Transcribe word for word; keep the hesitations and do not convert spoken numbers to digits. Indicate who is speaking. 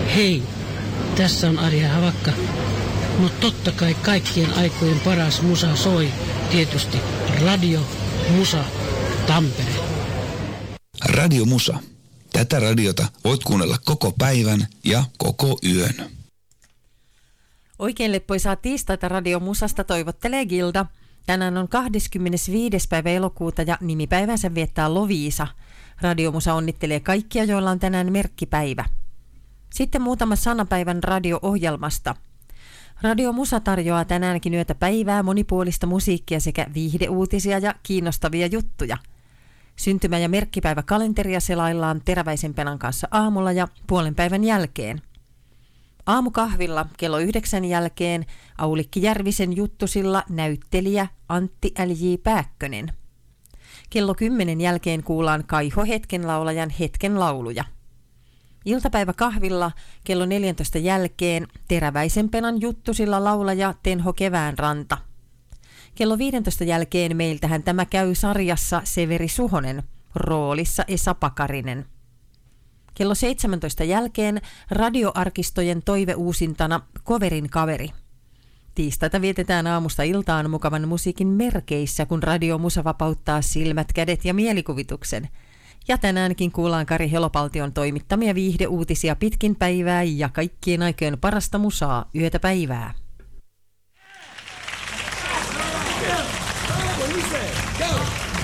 Speaker 1: Hei, tässä on Arja Havakka. No totta kai kaikkien aikojen paras musa soi. Tietysti Radio Musa Tampere.
Speaker 2: Radio Musa. Tätä radiota voit kuunnella koko päivän ja koko yön.
Speaker 3: Oikein leppoisaa tiistaita Radio Musasta toivottelee Gilda. Tänään on kahdeskymmenesviides päivä elokuuta ja nimipäivänsä viettää Loviisa. Radio Musa onnittelee kaikkia, joilla on tänään merkkipäivä. Sitten muutama sanapäivän radio-ohjelmasta. Radio Musa tarjoaa tänäänkin yötä päivää, monipuolista musiikkia sekä viihdeuutisia ja kiinnostavia juttuja. Syntymä- ja merkkipäiväkalenteria selaillaan Teräväisen Penan kanssa aamulla ja puolen päivän jälkeen. Aamukahvilla kello yhdeksän jälkeen Aulikki Järvisen juttusilla näyttelijä Antti L J Pääkkönen. Kello kymmenen jälkeen kuullaan Kaiho Hetkenlaulajan Hetken lauluja. Iltapäiväkahvilla kello neljäntoista jälkeen Teräväisen Penan juttusilla laulaja Tenho Keväänranta. Kello viidentoista jälkeen meiltähän tämä käy sarjassa Severi Suhonen, roolissa Esa Pakarinen. Kello seitsemäntoista jälkeen radioarkistojen toiveuusintana Koverin kaveri. Tiistaita vietetään aamusta iltaan mukavan musiikin merkeissä, kun Radio Musa vapauttaa silmät, kädet ja mielikuvituksen. Ja tänäänkin kuullaan Kari Helopaltion toimittamia viihdeuutisia pitkin päivää ja kaikkien aikojen parasta musaa yötä päivää.